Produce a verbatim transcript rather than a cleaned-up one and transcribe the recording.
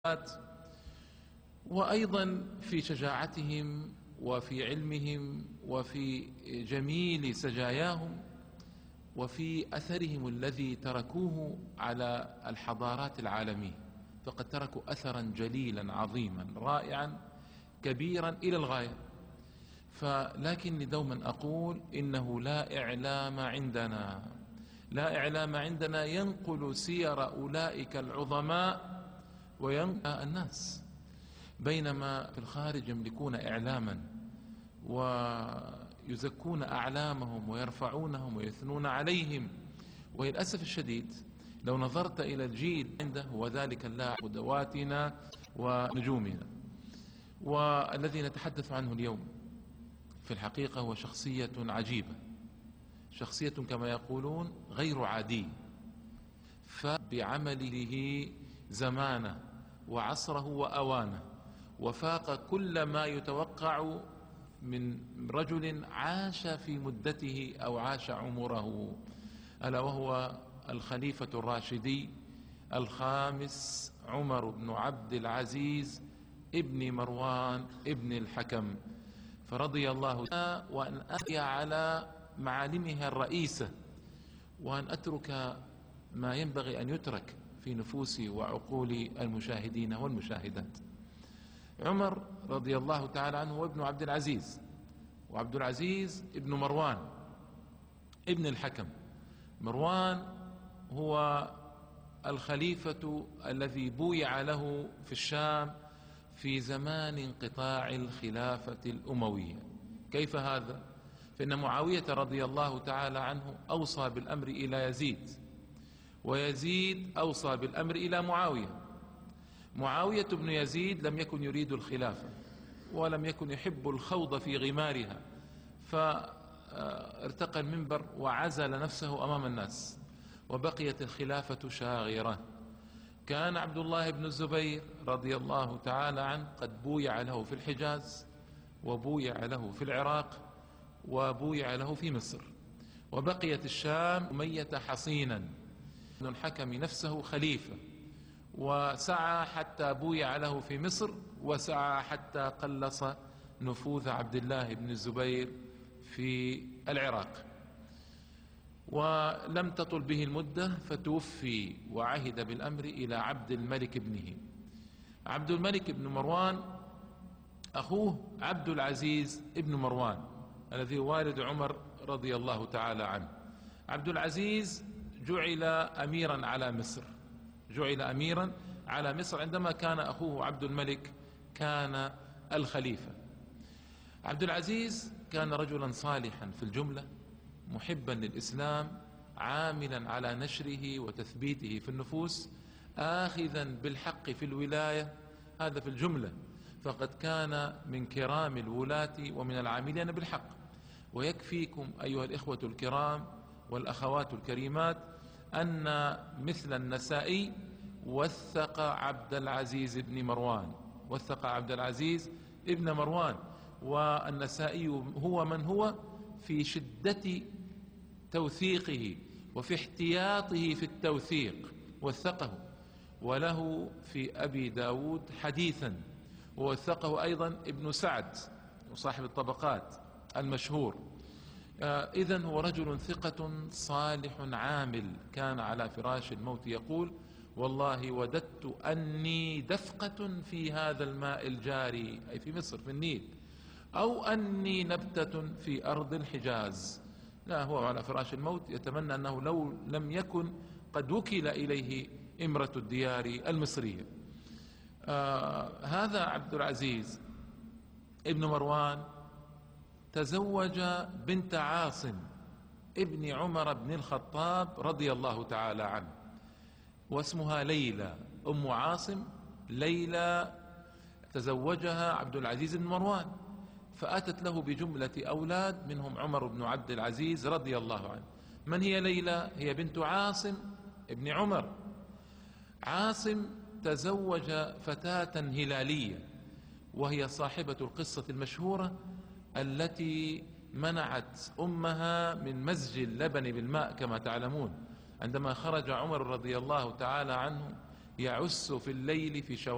وأيضا في شجاعتهم وفي علمهم وفي جميل سجاياهم وفي أثرهم الذي تركوه على الحضارات العالمية، فقد تركوا أثرا جليلا عظيما رائعا كبيرا إلى الغاية. فلكني دوما أقول إنه لا إعلام عندنا لا إعلام عندنا ينقل سير أولئك العظماء وينقل الناس، بينما في الخارج يملكون إعلاما ويزكون أعلامهم ويرفعونهم ويثنون عليهم. وللأسف الشديد لو نظرت إلى الجيل عنده وذلك اللاعب قدواتنا ونجومنا، والذي نتحدث عنه اليوم في الحقيقة هو شخصية عجيبة، شخصية كما يقولون غير عادية، فبعمله زمانه وعصره وأوانه، وفاق كل ما يتوقع من رجل عاش في مدته أو عاش عمره، ألا وهو الخليفة الراشدي الخامس عمر بن عبد العزيز ابن مروان ابن الحكم، فرضي الله عنه. وأن أحيا على معالمها الرئيسة، وأن أترك ما ينبغي أن يترك في نفوس وعقول المشاهدين والمشاهدات. عمر رضي الله تعالى عنه وابن عبد العزيز، وعبد العزيز ابن مروان ابن الحكم. مروان هو الخليفة الذي بويع له في الشام في زمان انقطاع الخلافة الأموية. كيف هذا؟ فإن معاوية رضي الله تعالى عنه أوصى بالأمر إلى يزيد، ويزيد أوصى بالأمر إلى معاوية. معاوية بن يزيد لم يكن يريد الخلافة ولم يكن يحب الخوض في غمارها، فارتقى المنبر وعزل نفسه أمام الناس، وبقيت الخلافة شاغرة. كان عبد الله بن الزبير رضي الله تعالى عنه قد بويع له في الحجاز، وبويع له في العراق، وبويع له في مصر، وبقيت الشام أمية حصينا. ابن الحكم نفسه خليفة، وسعى حتى بويع له في مصر، وسعى حتى قلص نفوذ عبد الله بن الزبير في العراق. ولم تطل به المدة فتوفي، وعهد بالأمر إلى عبد الملك ابنه. عبد الملك بن مروان أخوه عبد العزيز ابن مروان الذي هو والد عمر رضي الله تعالى عنه. عبد العزيز جعل أميرا على مصر جعل أميرا على مصر عندما كان أخوه عبد الملك كان الخليفة. عبد العزيز كان رجلا صالحا في الجملة، محبا للإسلام، عاملا على نشره وتثبيته في النفوس، آخذا بالحق في الولاية، هذا في الجملة، فقد كان من كرام الولاة ومن العاملين بالحق. ويكفيكم أيها الإخوة الكرام والأخوات الكريمات أن مثل النسائي وثق عبد العزيز بن مروان وثق عبد العزيز ابن مروان والنسائي هو من هو في شدة توثيقه وفي احتياطه في التوثيق، وثقه. وله في أبي داود حديثا، ووثقه أيضا ابن سعد وصاحب الطبقات المشهور. إذن هو رجل ثقة صالح عامل، كان على فراش الموت يقول: والله وددت أني دفقة في هذا الماء الجاري، أي في مصر في النيل، أو أني نبتة في أرض الحجاز. لا، هو على فراش الموت يتمنى أنه لو لم يكن قد وكل إليه إمرة الديار المصرية. آه هذا عبد العزيز ابن مروان تزوج بنت عاصم ابن عمر بن الخطاب رضي الله تعالى عنه، واسمها ليلى، أم عاصم ليلى تزوجها عبد العزيز بن مروان، فأتت له بجملة أولاد منهم عمر بن عبد العزيز رضي الله عنه. من هي ليلى؟ هي بنت عاصم ابن عمر. عاصم تزوج فتاة هلالية، وهي صاحبة القصة المشهورة التي منعت أمها من مزج اللبن بالماء كما تعلمون، عندما خرج عمر رضي الله تعالى عنه يعس في الليل في شوارع